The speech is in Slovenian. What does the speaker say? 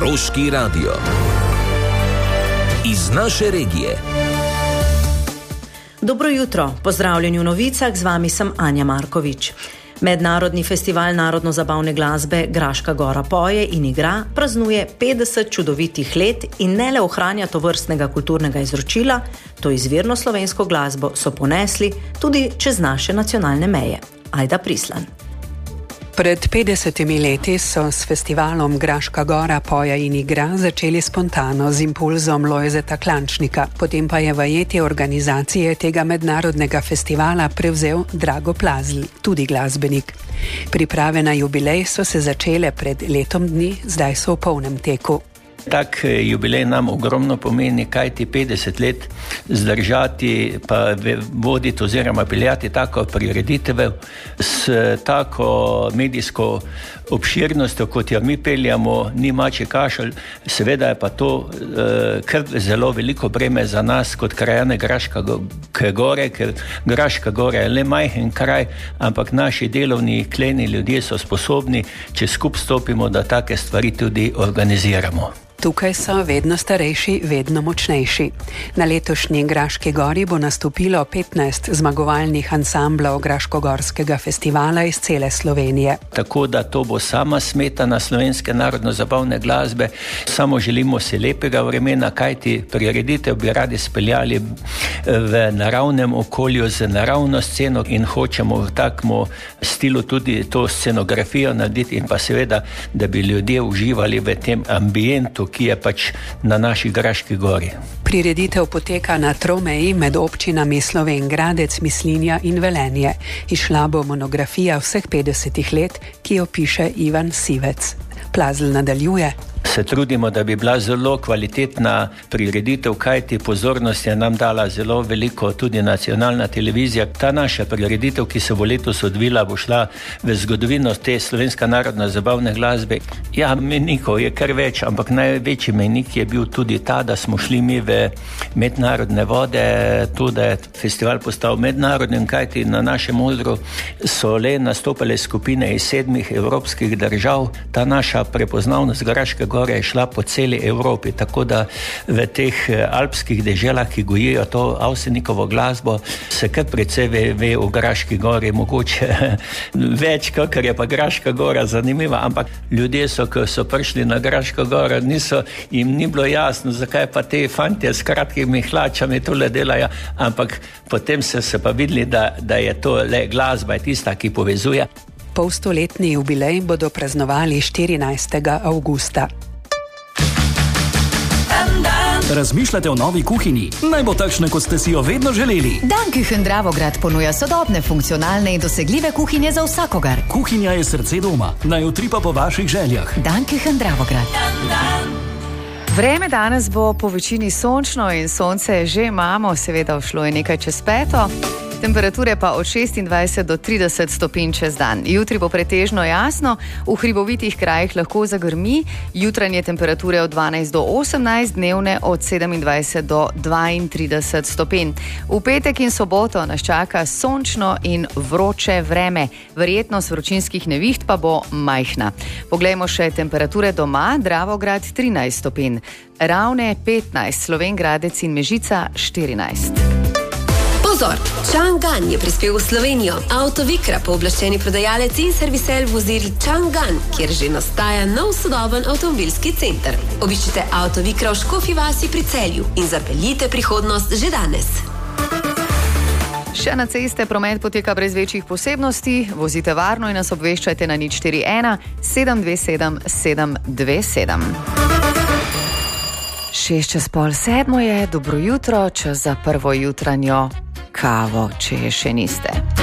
Koroški radio. Iz naše regije. Dobro jutro, pozdravljeni v novicah, z vami sem Anja Markovič. Mednarodni festival narodno-zabavne glasbe Graška gora poje in igra praznuje 50 čudovitih let in ne le ohranja tovrstnega kulturnega izročila, to izvirno slovensko glasbo so ponesli tudi čez naše nacionalne meje. Ajda Prislan. Pred 50 leti so s festivalom Graška gora poja in igra začeli spontano z impulzom Lojzeta Klančnika, potem pa je vajetje organizacije tega mednarodnega festivala prevzel Drago Plazl, tudi glasbenik. Priprave na jubilej so se začele pred letom dni, zdaj so v polnem teku. Tak jubilej nam ogromno pomeni, kajti 50 let zdržati pa voditi oziroma peljati tako prireditev s tako medijsko obširnostjo, kot jo mi peljamo, ni mačji kašelj. Seveda je pa to kar zelo veliko breme za nas kot krajane Graške gore, ker Graška gora je le majhen kraj, ampak naši delovni kleni ljudje so sposobni, če skupaj stopimo, da take stvari tudi organiziramo. Tukaj so vedno starejši, vedno močnejši. Na letošnji Graški gori bo nastopilo 15 zmagovalnih ansamblov Graškogorskega festivala iz cele Slovenije. Tako da to bo sama smetana slovenske narodno-zabavne glasbe. Samo želimo si lepega vremena, kajti prireditev bi radi speljali v naravnem okolju z naravno sceno in hočemo v takmu stilu tudi to scenografijo narediti in pa seveda, da bi ljudje uživali v tem ambientu, ki je pač na naši Graški gori. Prireditev poteka na tromeji med občinami Slovenj Gradec, Mislinja in Velenje. Izšla bo monografija vseh 50 let, ki jo piše Ivan Sivec. Plazl nadaljuje. Se trudimo, da bi bila zelo kvalitetna prireditev, kajti pozornost je nam dala zelo veliko tudi nacionalna televizija. Ta naša prireditev, ki se bo letos odvila, bo šla v zgodovino te slovenska narodna zabavne glasbe. Ja, mejnikov je kar več, ampak največji mejnik je bil tudi ta, da smo šli mi v mednarodne vode, to, da je festival postal mednarodnim, kajti na našem odru so le nastopale skupine iz 7 evropskih držav. Ta naša prepoznavnost Graške gore je šla po celi Evropi, tako da v teh alpskih deželah, ki gojijo to Avsenikovo glasbo, se kar precej ve o Graški gori, mogoče več, kakor je pa Graška gora zanimiva, ampak ljudje so, ko so prišli na Graško goro, jim ni bilo jasno, zakaj pa te fantje s kratkimi hlačami tole delajo, ampak potem so se pa videli, da je to le glasba, je tista, ki povezuje. Polstoletni jubilej bodo praznovali 14. avgusta. Razmišljate o novi kuhinji? Naj bo takšna, kot ste si jo vedno želeli. Danküchen Dravograd ponuja sodobne, funkcionalne in dosegljive kuhinje za vsakogar. Kuhinja je srce doma, naj utripa po vaših željah. Danküchen Dravograd. Vreme danes bo po večini sončno in sonce že imamo, seveda ušlo je nekaj čez 5. Temperature pa od 26 do 30 stopinj čez dan. Jutri bo pretežno jasno, v hribovitih krajih lahko zagrmi, jutranje temperature od 12 do 18, dnevne od 27 do 32 stopinj. V petek in soboto nas čaka sončno in vroče vreme. Verjetnost vročinskih neviht pa bo majhna. Poglejmo še temperature doma. Dravograd 13 stopinj, Ravne 15, Slovenj Gradec in Mežica 14. Pozor, Chang'an je prispel v Slovenijo. Avtovikra, pooblaščeni prodajalec in servisel vozil Chang'an, kjer že nastaja nov sodoben avtomobilski center. Obiščite Avtovikra v Škofji vasi pri Celju in zapeljite prihodnost že danes. Še na ceste promet poteka brez večjih posebnosti. Vozite varno in nas obveščajte na 041 727 727. 6:06 je, dobro jutro, čas za prvo jutranjo kavo, če je še niste.